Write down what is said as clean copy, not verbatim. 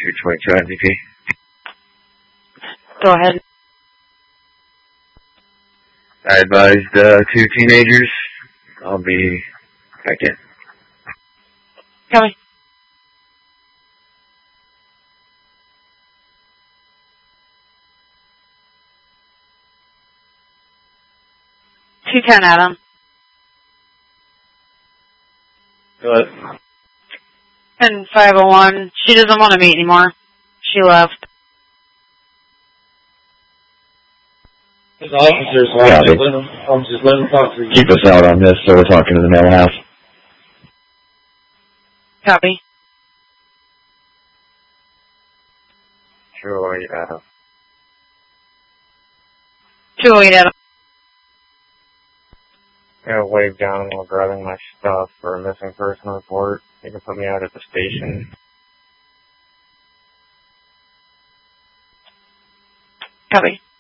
222 MVP. Go ahead. I advised 2 teenagers. I'll be back in. Copy. $210, Adam. What? And 501. She doesn't want to meet anymore. She left. There's officers. I'm just letting them talk to you. Keep us out on this, so we're talking to the mail house. Copy. Sure, yeah. 208, Adam. I'm gonna wave down while grabbing my stuff for a missing person report. You can put me out at the station. Copy.